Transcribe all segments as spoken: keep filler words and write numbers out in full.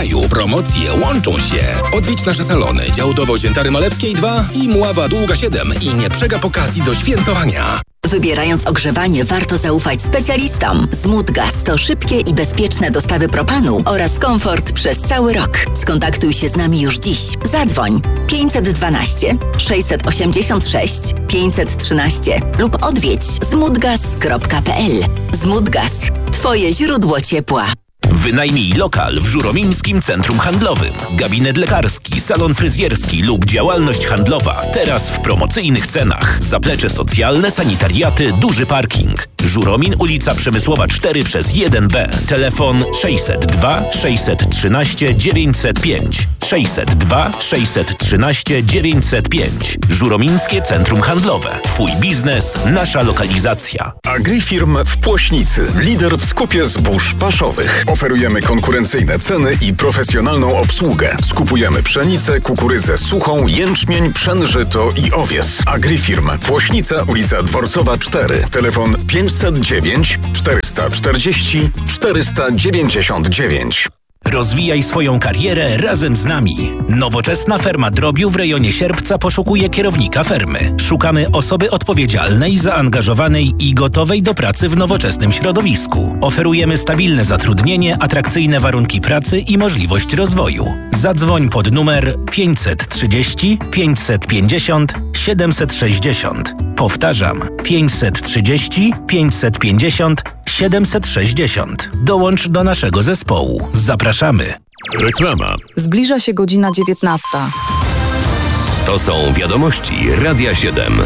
maju promocje łączą się. Odwiedź nasze salony Działdowo Ziętary Malewskiej dwa i Mława Długa siedem i nie przegap okazji do świętowania. Wybierając ogrzewanie, warto zaufać specjalistom. Smutgas to szybkie i bezpieczne dostawy propanu oraz komfort przez cały rok. Skontaktuj się z nami już dziś. Zadzwoń pięćset dwanaście sześćset osiemdziesiąt sześć pięćset trzynaście lub odwiedź smutgas kropka p l. Smutgas. Twoje źródło ciepła. Wynajmij lokal w Żuromińskim Centrum Handlowym. Gabinet lekarski, salon fryzjerski lub działalność handlowa. Teraz w promocyjnych cenach. Zaplecze socjalne, sanitariaty, duży parking. Żuromin, ulica Przemysłowa cztery przez jeden B. Telefon sześćset dwa sześćset trzynaście dziewięćset pięć. sześćset dwa sześćset trzynaście dziewięćset pięć. Żuromińskie Centrum Handlowe. Twój biznes, nasza lokalizacja. Agrifirm w Płośnicy. Lider w skupie zbóż paszowych. Oferujemy konkurencyjne ceny i profesjonalną obsługę. Skupujemy pszenicę, kukurydzę suchą, jęczmień, pszenżyto i owies. Agrifirm. Płośnica, ulica Dworcowa cztery. Telefon pięćset dziewięć czterysta czterdzieści czterysta dziewięćdziesiąt dziewięć. Rozwijaj swoją karierę razem z nami. Nowoczesna ferma drobiu w rejonie Sierpca poszukuje kierownika fermy. Szukamy osoby odpowiedzialnej, zaangażowanej i gotowej do pracy w nowoczesnym środowisku. Oferujemy stabilne zatrudnienie, atrakcyjne warunki pracy i możliwość rozwoju. Zadzwoń pod numer pięćset trzydzieści pięćset pięćdziesiąt siedemset sześćdziesiąt. Powtarzam, pięćset trzydzieści pięćset pięćdziesiąt siedemset sześćdziesiąt. Dołącz do naszego zespołu. Zapraszamy. Reklama. Zbliża się godzina dziewiętnasta. To są wiadomości Radia siedem.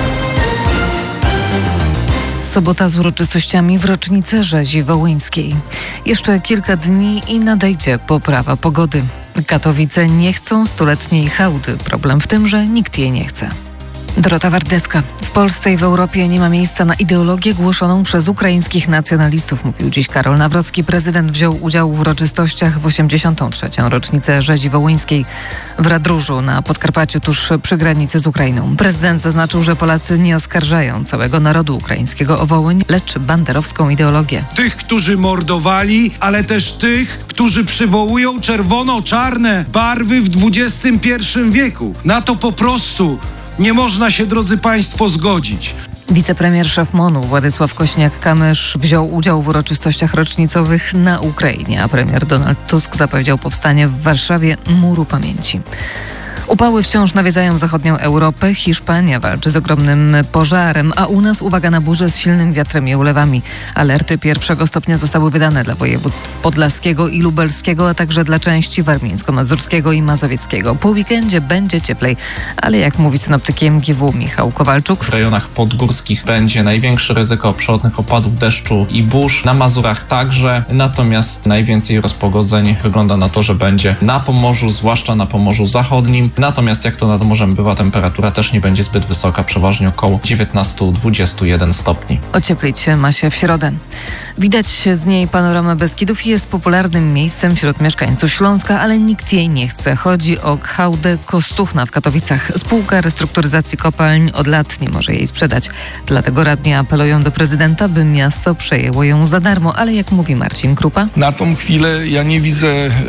Sobota z uroczystościami w rocznicę rzezi wołyńskiej. Jeszcze kilka dni i nadejdzie poprawa pogody. Katowice nie chcą stuletniej hałdy. Problem w tym, że nikt jej nie chce. Dorota Wardecka. W Polsce i w Europie nie ma miejsca na ideologię głoszoną przez ukraińskich nacjonalistów, mówił dziś Karol Nawrocki. Prezydent wziął udział w uroczystościach w osiemdziesiątą trzecią rocznicę rzezi wołyńskiej w Radróżu na Podkarpaciu tuż przy granicy z Ukrainą. Prezydent zaznaczył, że Polacy nie oskarżają całego narodu ukraińskiego o Wołyń, lecz banderowską ideologię. Tych, którzy mordowali, ale też tych, którzy przywołują czerwono-czarne barwy w dwudziestym pierwszym wieku. Na to po prostu nie można się, drodzy Państwo, zgodzić. Wicepremier szef MON-u Władysław Kośniak-Kamysz wziął udział w uroczystościach rocznicowych na Ukrainie, a premier Donald Tusk zapowiedział powstanie w Warszawie Muru Pamięci. Upały wciąż nawiedzają zachodnią Europę. Hiszpania walczy z ogromnym pożarem, a u nas uwaga na burzę z silnym wiatrem i ulewami. Alerty pierwszego stopnia zostały wydane dla województw podlaskiego i lubelskiego, a także dla części warmińsko-mazurskiego i mazowieckiego. Po weekendzie będzie cieplej, ale jak mówi synoptyk M G W Michał Kowalczuk, w rejonach podgórskich będzie największe ryzyko przelotnych opadów deszczu i burz. Na Mazurach także, natomiast najwięcej rozpogodzeń wygląda na to, że będzie na Pomorzu, zwłaszcza na Pomorzu Zachodnim. Natomiast jak to nad morzem bywa, temperatura też nie będzie zbyt wysoka, przeważnie około dziewiętnaście do dwudziestu jeden stopni. Ocieplić ma się w środę. Widać z niej panoramę Beskidów i jest popularnym miejscem wśród mieszkańców Śląska, ale nikt jej nie chce. Chodzi o hałdę Kostuchna w Katowicach. Spółka restrukturyzacji kopalń od lat nie może jej sprzedać. Dlatego radni apelują do prezydenta, by miasto przejęło ją za darmo, ale jak mówi Marcin Krupa, na tą chwilę ja nie widzę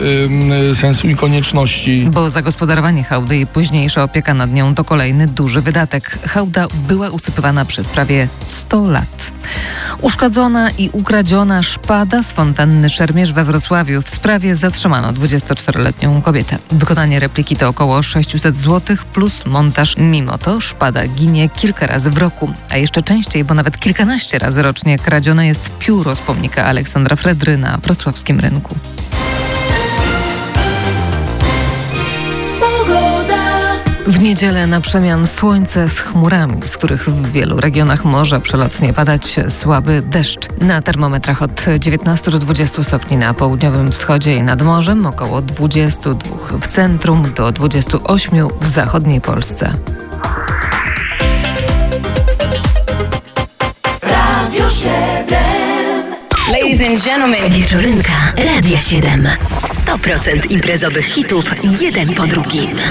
y, sensu i konieczności. Bo zagospodarowanie hałdy i późniejsza opieka nad nią to kolejny duży wydatek. Hałda była usypywana przez prawie sto lat. Uszkodzona i ukradziona szpada z fontanny Szermierz we Wrocławiu. W sprawie zatrzymano dwudziestoczteroletnią kobietę. Wykonanie repliki to około sześćset złotych plus montaż. Mimo to szpada ginie kilka razy w roku, a jeszcze częściej, bo nawet kilkanaście razy rocznie kradzione jest pióro z pomnika Aleksandra Fredry na wrocławskim rynku. W niedzielę na przemian słońce z chmurami, z których w wielu regionach może przelotnie padać słaby deszcz. Na termometrach od dziewiętnastu do dwudziestu stopni na południowym wschodzie i nad morzem, około dwudziestu dwóch w centrum do dwudziestu ośmiu w zachodniej Polsce. Radio siedem. Ladies and gentlemen, wieczorynka Radia siedem. sto procent imprezowych hitów, jeden po drugim.